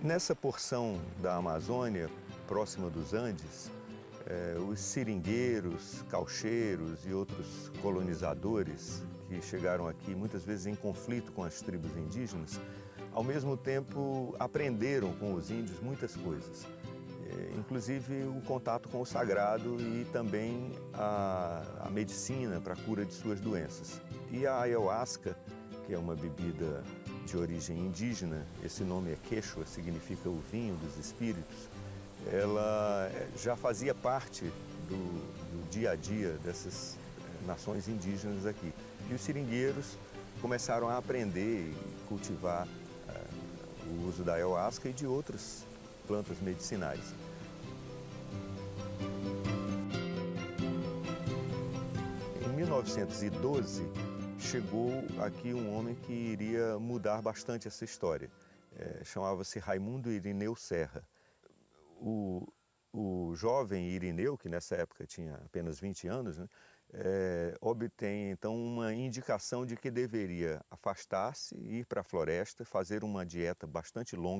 Nessa porção da Amazônia, próxima dos Andes, os seringueiros, caucheiros e outros colonizadores que chegaram aqui muitas vezes em conflito com as tribos indígenas, ao mesmo tempo aprenderam com os índios muitas coisas, inclusive o contato com o sagrado e também a medicina para a cura de suas doenças. E a ayahuasca, que é uma bebida de origem indígena, esse nome é quechua, significa o vinho dos espíritos, ela já fazia parte do dia a dia dessas nações indígenas aqui. E os seringueiros começaram a aprender e cultivar o uso da ayahuasca e de outras plantas medicinais. Em 1912, chegou aqui um homem que iria mudar bastante essa história. Chamava-se Raimundo Irineu Serra. O jovem Irineu, que nessa época tinha apenas 20 anos, né, obtém então uma indicação de que deveria afastar-se, ir para a floresta, fazer uma dieta bastante longa